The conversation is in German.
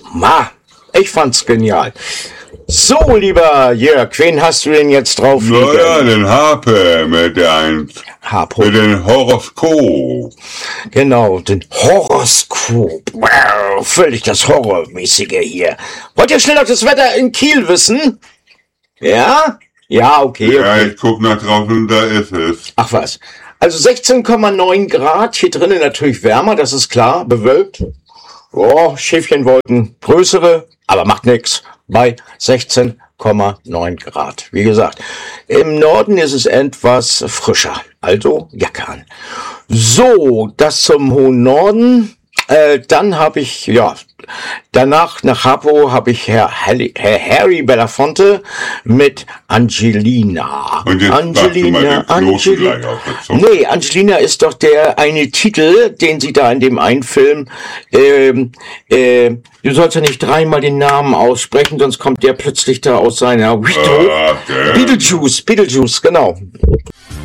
Ich fand's genial. So, lieber Jörg, wen hast du denn jetzt drauf? Naja, den Harpe mit dem Horoskop. Genau, den Horoskop. Wow, völlig das Horrormäßige hier. Wollt ihr schnell noch das Wetter in Kiel wissen? Ja? Ja, okay. Ja, ich guck nach draußen, da ist es. Ach was. Also 16,9 Grad, hier drinnen natürlich wärmer, das ist klar, bewölkt. Oh, Schäfchenwolken, größere, aber macht nix, bei 16,9 Grad. Wie gesagt, im Norden ist es etwas frischer, also Jacke an. So, das zum hohen Norden. Dann habe ich, danach nach Hapo habe ich Herr Harry Belafonte mit Angelina. Und jetzt Angelina. Nee, Angelina ist doch der eine Titel, den sie da in dem einen Film, du sollst ja nicht dreimal den Namen aussprechen, sonst kommt der plötzlich da aus seiner Beetlejuice, genau.